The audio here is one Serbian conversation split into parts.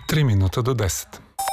3 minuta do 10.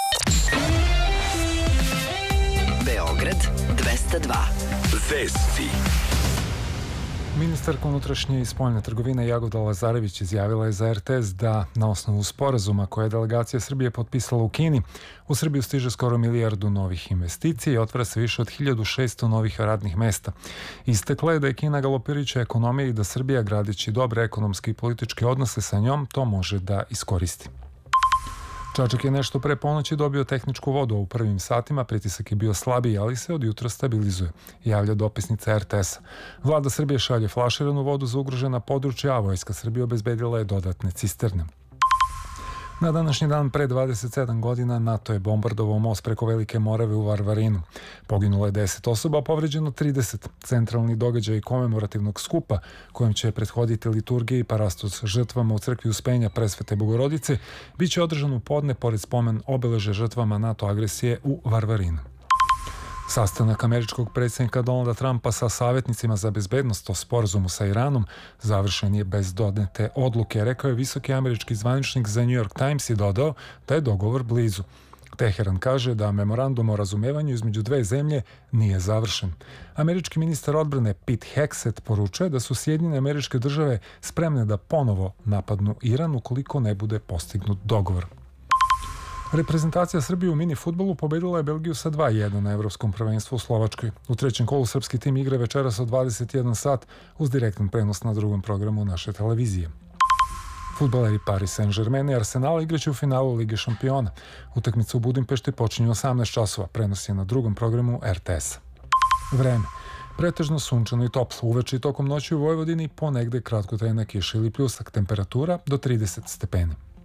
Beograd 202. Vesti. Ministarka unutrašnje i spoljne trgovine Jagoda Lazarević izjavila je za RTS da na osnovu sporazuma koje je delegacija Srbije potpisala u Kini, u Srbiju stiže skoro 1 milijardu novih investicija i otvara se više od 1600 novih radnih mesta. Istakla je da je Kina galopirajuća ekonomija i da Srbija, gradeći dobre ekonomske i političke odnose sa njom, to može da iskoristi. Čačak je nešto pre ponoći dobio tehničku vodu, a u prvim satima pritisak je bio slabiji, ali se od jutra stabilizuje, javlja dopisnica RTS-a. Vlada Srbije šalje flaširanu vodu za ugrožena područja, a Vojska Srbije obezbedila je dodatne cisterne. Na današnji dan pre 27 godina NATO je bombardovao most preko Velike Morave u Varvarinu. Poginulo je 10 osoba, a povređeno 30. Centralni događaj komemorativnog skupa, kojem će prethoditi liturgija i parastos žrtvama u crkvi Uspenja Presvete Bogorodice, bit će održan u podne pored spomen obeleže žrtvama NATO agresije u Varvarinu. Sastanak američkog predsjednika Donalda Trumpa sa savjetnicima za bezbednost o sporazumu sa Iranom završen je bez donete odluke, rekao je visoki američki zvaničnik za New York Times i dodao da je dogovor blizu. Teheran kaže da memorandum o razumevanju između dve zemlje nije završen. Američki ministar odbrane Pete Hegseth poručuje da su Sjedinjene Američke Države spremne da ponovo napadnu Iran ukoliko ne bude postignut dogovor. Reprezentacija Srbije u mini fudbalu pobedila je Belgiju sa 2:1 na Evropskom prvenstvu u Slovačkoj. U trećem kolu srpski tim igra večeras od 21 sat uz direktan prenos na drugom programu naše televizije. Fudbaleri Paris Saint-Germain i Arsenala igraće u finalu Lige šampiona. Utakmica u Budimpešti počinje u 18 časova, prenos je na drugom programu RTS. Vreme. Pretežno sunčano i toplo. Uveče i tokom noći u Vojvodini ponegde kratkotrajna kiša ili pljusak. Temperatura do 30 stepeni.